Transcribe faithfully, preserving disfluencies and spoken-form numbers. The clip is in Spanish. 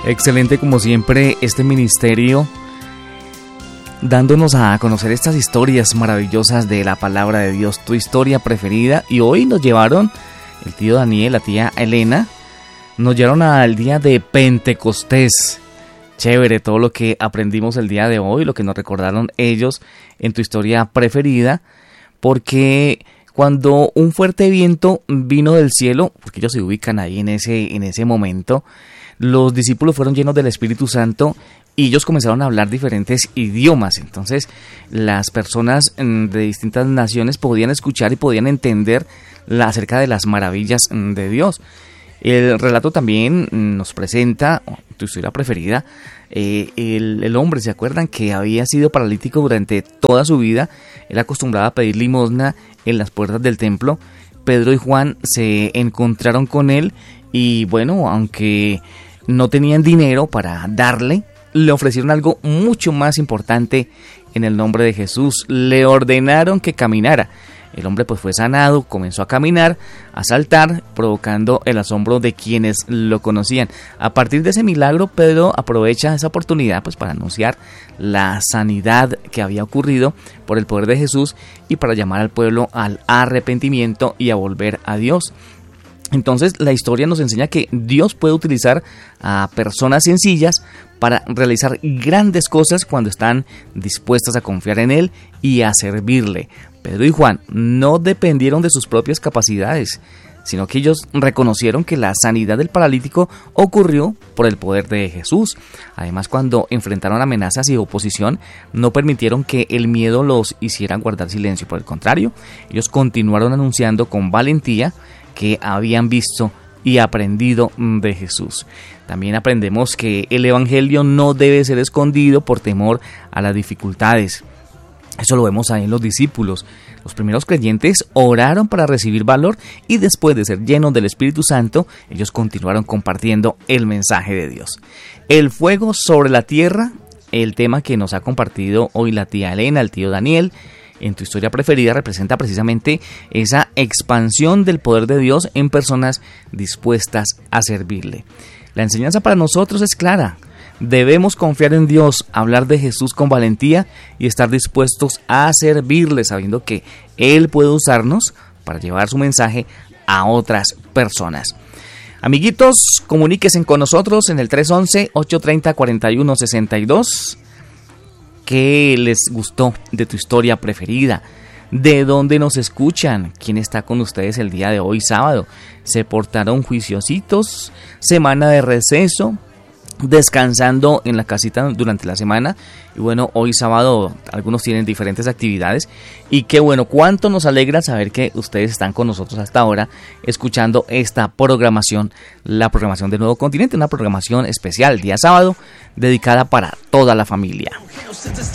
Excelente como siempre este ministerio, dándonos a conocer estas historias maravillosas de la palabra de Dios, tu historia preferida. Y hoy nos llevaron, el tío Daniel, la tía Elena, nos llevaron al día de Pentecostés. Chévere todo lo que aprendimos el día de hoy, lo que nos recordaron ellos en tu historia preferida, porque cuando un fuerte viento vino del cielo, porque ellos se ubican ahí en ese, en ese momento, los discípulos fueron llenos del Espíritu Santo y ellos comenzaron a hablar diferentes idiomas. Entonces las personas de distintas naciones podían escuchar y podían entender la, acerca de las maravillas de Dios. El relato también nos presenta, tu historia preferida, eh, el, el hombre, ¿se acuerdan? Que había sido paralítico durante toda su vida. Él acostumbraba a pedir limosna en las puertas del templo. Pedro y Juan se encontraron con él y bueno, aunque no tenían dinero para darle, le ofrecieron algo mucho más importante en el nombre de Jesús. Le ordenaron que caminara. El hombre pues fue sanado, comenzó a caminar, a saltar, provocando el asombro de quienes lo conocían. A partir de ese milagro, Pedro aprovecha esa oportunidad pues para anunciar la sanidad que había ocurrido por el poder de Jesús y para llamar al pueblo al arrepentimiento y a volver a Dios. Entonces la historia nos enseña que Dios puede utilizar a personas sencillas para realizar grandes cosas cuando están dispuestas a confiar en Él y a servirle. Pedro y Juan no dependieron de sus propias capacidades, sino que ellos reconocieron que la sanidad del paralítico ocurrió por el poder de Jesús. Además, cuando enfrentaron amenazas y oposición, no permitieron que el miedo los hiciera guardar silencio. Por el contrario, ellos continuaron anunciando con valentía que habían visto y aprendido de Jesús. También aprendemos que el evangelio no debe ser escondido por temor a las dificultades. Eso lo vemos ahí en los discípulos. Los primeros creyentes oraron para recibir valor y después de ser llenos del Espíritu Santo, ellos continuaron compartiendo el mensaje de Dios. El fuego sobre la tierra, el tema que nos ha compartido hoy la tía Elena, el tío Daniel, en tu historia preferida, representa precisamente esa expansión del poder de Dios en personas dispuestas a servirle. La enseñanza para nosotros es clara. Debemos confiar en Dios, hablar de Jesús con valentía y estar dispuestos a servirle, sabiendo que Él puede usarnos para llevar su mensaje a otras personas. Amiguitos, comuníquense con nosotros en el tres once, ocho treinta, cuarenta y uno sesenta y dos. ¿Qué les gustó de tu historia preferida? ¿De dónde nos escuchan? ¿Quién está con ustedes el día de hoy, sábado? ¿Se portaron juiciositos? ¿Semana de receso? ¿Descansando en la casita durante la semana? Y bueno, hoy sábado algunos tienen diferentes actividades. Y qué bueno, cuánto nos alegra saber que ustedes están con nosotros hasta ahora escuchando esta programación, la programación de Nuevo Continente, una programación especial día sábado dedicada para toda la familia.